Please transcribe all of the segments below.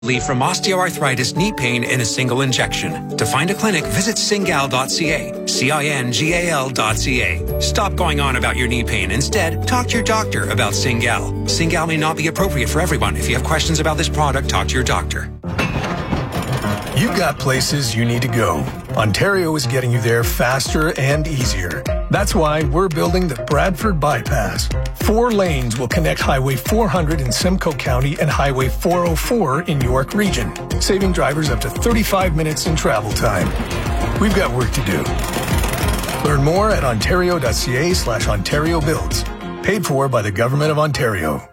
Relief from osteoarthritis knee pain in a single injection. To find a clinic, visit cingal.ca. cingal.ca. Stop going on about your knee pain. Instead, talk to your doctor about Cingal. Cingal may not be appropriate for everyone. If you have questions about this product, talk to your doctor. You've got places you need to go. Ontario is getting you there faster and easier. That's why we're building the Bradford Bypass. 4 lanes will connect Highway 400 in Simcoe County and Highway 404 in York Region, saving drivers up to 35 minutes in travel time. We've got work to do. Learn more at ontario.ca/Ontario Builds. Paid for by the Government of Ontario.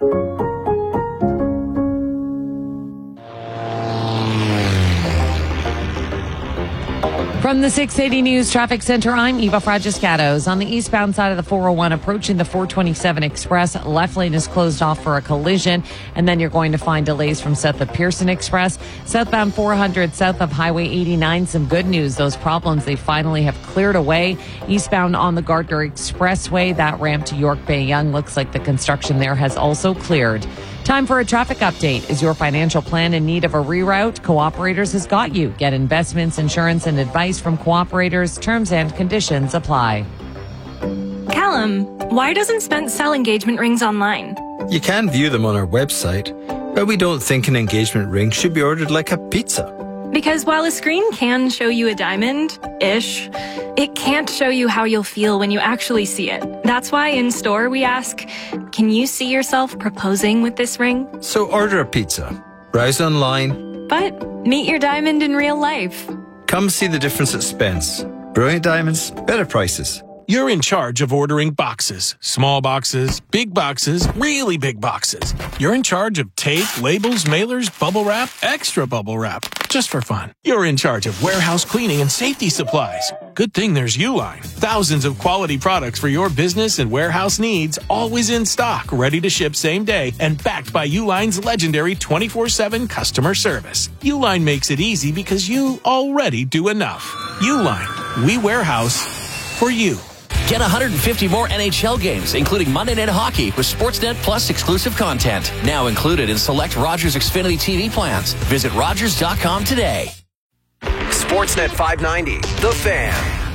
From the 680 News Traffic Center, I'm Eva Fragiscatos. On the eastbound side of the 401 approaching the 427 Express, left lane is closed off for a collision, and then you're going to find delays from south of Pearson Express. Southbound 400 south of Highway 89, some good news. Those problems, they finally have cleared away. Eastbound on the Gardner Expressway, that ramp to York Bay Yonge, looks like the construction there has also cleared. Time for a traffic update. Is your financial plan in need of a reroute? Cooperators has got you. Get investments, insurance, and advice from Cooperators. Terms and conditions apply. Callum, why doesn't Spence sell engagement rings online? You can view them on our website, but we don't think an engagement ring should be ordered like a pizza. Because while a screen can show you a diamond-ish, it can't show you how you'll feel when you actually see it. That's why in store we ask, can you see yourself proposing with this ring? So order a pizza, browse online, but meet your diamond in real life. Come see the difference at Spence. Brilliant diamonds, better prices. You're in charge of ordering boxes. Small boxes, big boxes, really big boxes. You're in charge of tape, labels, mailers, bubble wrap, extra bubble wrap. Just for fun. You're in charge of warehouse cleaning and safety supplies. Good thing there's Uline. Thousands of quality products for your business and warehouse needs, always in stock, ready to ship same day, and backed by Uline's legendary 24/7 customer service. Uline makes it easy because you already do enough. Uline. We warehouse for you. Get 150 more NHL games, including Monday Night Hockey with Sportsnet Plus exclusive content. Now included in select Rogers Xfinity TV plans. Visit Rogers.com today. Sportsnet 590, The Fan.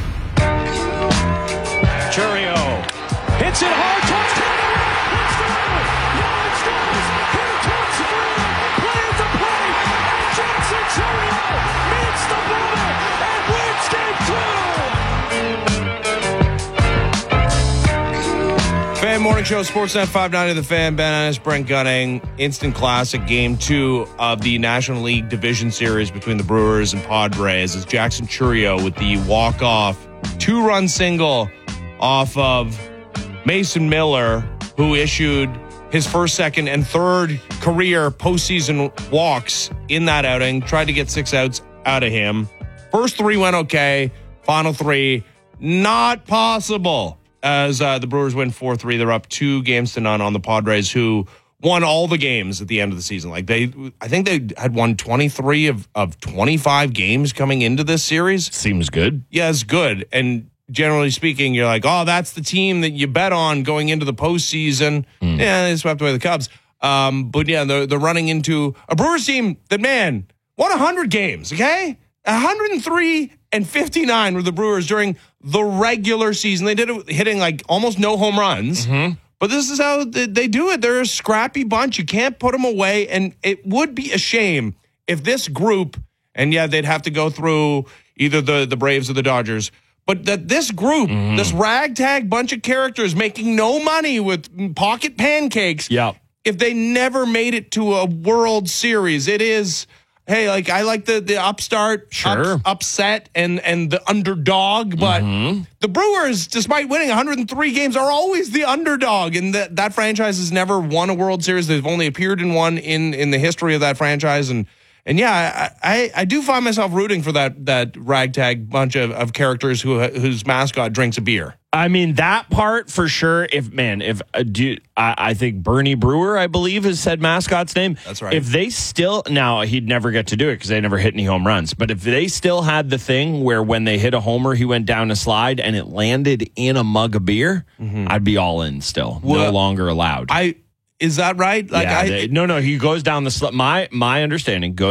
Churio hits it hard. Touchdown. Jackson Churio meets the ball and wins game 2. Fan Morning Show, Sportsnet 590, The Fan, Ben Ennis, Brent Gunning. Instant classic, game 2 of the National League Division Series between the Brewers and Padres. As Jackson Churio with the walk-off 2-run single off of Mason Miller, who issued his first, second, and third career postseason walks in that outing. Tried to get 6 outs out of him. First 3 went okay. Final 3, not possible. As the Brewers win 4-3, they're up 2-0 on the Padres, who won all the games at the end of the season. I think they had won 23 of 25 games coming into this series. Seems good. Yeah, it's good. And generally speaking, you're like, oh, that's the team that you bet on going into the postseason. Yeah, they swept away the Cubs. But yeah, they're running into a Brewers team that, man, won 100 games, okay? 103-59 were the Brewers during the regular season. They did it hitting like almost no home runs. But this is how they do it. They're a scrappy bunch. You can't put them away. And it would be a shame if this group, and yeah, they'd have to go through either the Braves or the Dodgers, but that this group, this ragtag bunch of characters making no money with pocket pancakes, if they never made it to a World Series, it is... Hey, I like the upstart, upset, and the underdog, but the Brewers, despite winning 103 games, are always the underdog, and that franchise has never won a World Series. They've only appeared in one in the history of that franchise, and yeah, I do find myself rooting for that ragtag bunch of characters whose mascot drinks a beer. I mean, that part for sure. I think Bernie Brewer, I believe, has said mascot's name. That's right. If they still, now he'd never get to do it because they never hit any home runs. But if they still had the thing where when they hit a homer, he went down a slide and it landed in a mug of beer, I'd be all in still. No longer allowed. Is that right? No, he goes down the slope. My understanding goes